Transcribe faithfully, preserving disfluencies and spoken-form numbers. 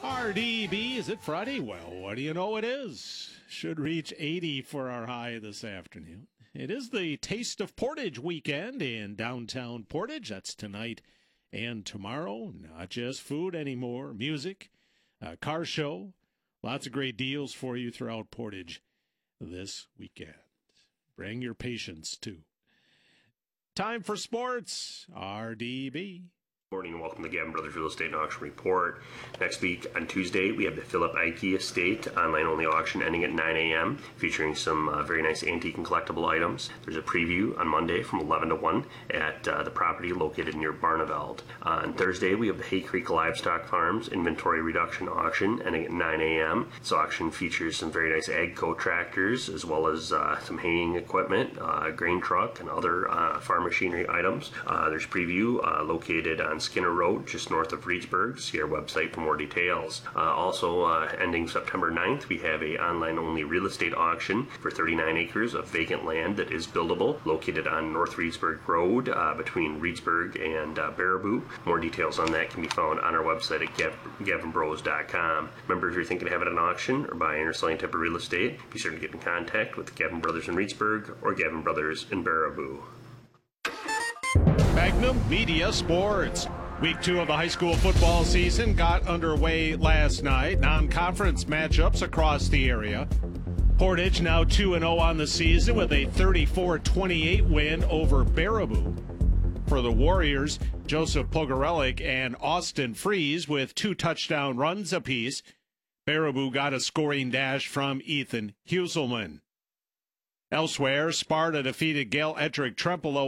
R D B, is it Friday? Well, what do you know it is? Should reach eighty for our high this afternoon. It is the Taste of Portage weekend in downtown Portage. That's tonight and tomorrow. Not just food anymore, music, a car show, lots of great deals for you throughout Portage this weekend. Bring your patience, too. Time for sports, R D B. Morning and welcome to the Gavin Brothers Real Estate and Auction Report. Next week on Tuesday, we have the Philip Eike Estate online-only auction ending at nine a.m. featuring some uh, very nice antique and collectible items. There's a preview on Monday from eleven to one at uh, the property located near Barneveld. Uh, on Thursday, we have the Hay Creek Livestock Farms inventory reduction auction ending at nine a.m. This auction features some very nice AGCO tractors as well as uh, some haying equipment, uh, a grain truck, and other uh, farm machinery items. Uh, there's preview uh, located on Skinner Road, just north of Reedsburg. See our website for more details. Uh, also, uh, ending September ninth, we have a online-only real estate auction for thirty-nine acres of vacant land that is buildable, located on North Reedsburg Road uh, between Reedsburg and uh, Baraboo. More details on that can be found on our website at gavin bros dot com. Remember, if you're thinking of having an auction or buying or selling type of real estate, be sure to get in contact with Gavin Brothers in Reedsburg or Gavin Brothers in Baraboo. Magnum Media Sports. Week two of the high school football season got underway last night. Non-conference matchups across the area. Portage now two and oh on the season with a thirty-four twenty-eight win over Baraboo. For the Warriors, Joseph Pogorelic and Austin Freeze with two touchdown runs apiece. Baraboo got a scoring dash from Ethan Huselman. Elsewhere, Sparta defeated Gale Ettrick Trempealeau